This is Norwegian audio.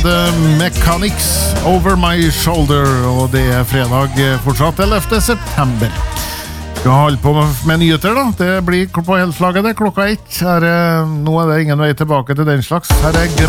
The Mechanics Over My Shoulder, og det fredag fortsatt 11. september. Skal holde på med nyheter da. Det blir på helflagget det, klokka 1. Nå det ingen vei tilbake til den slags. Her